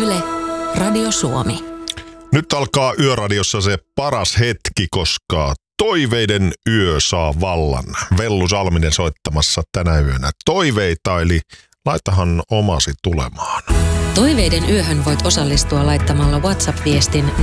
Yle, Radio Suomi. Nyt alkaa Yöradiossa se paras hetki, koska Toiveiden yö saa vallan. Vellu Salminen soittamassa tänä yönä toiveita, eli laitahan omasi tulemaan. Toiveiden yöhön voit osallistua laittamalla WhatsApp-viestin